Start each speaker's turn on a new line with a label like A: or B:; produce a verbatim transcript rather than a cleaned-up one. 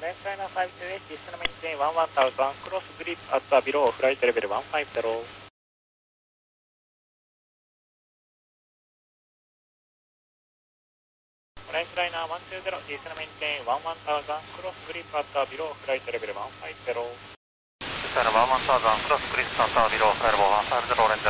A: フレンチライナーファイブツーエイト、ディストナメンテインワンワンタウザン、クロスグリップアットビロー、フライトレベルワンファイブゼロ。フレンチライナーワンツーゼロ、ディストナメンテインワンワンタウザン、クロスグリップアットビロー、フライトレベルワンファイブゼロ。
B: ディストナワンワンタウザン、クロスグリップアットビロー、フライトレベルワンファイブゼロ、レンジ